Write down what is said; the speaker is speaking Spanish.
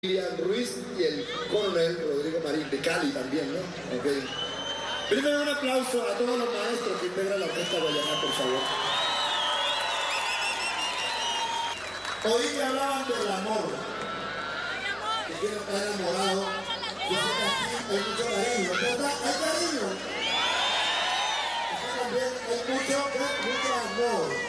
Lilian Ruiz y el coronel Rodrigo Marín de Cali también, ¿no? Okay. Primero un aplauso a todos los maestros que integran la Orquesta Guayana, por favor. Oí que hablaban del amor, que quieren estar enamorados. Yo sé que aquí hay mucho cariño, ¿verdad? ¿Hay cariño? Aquí también hay mucho amor.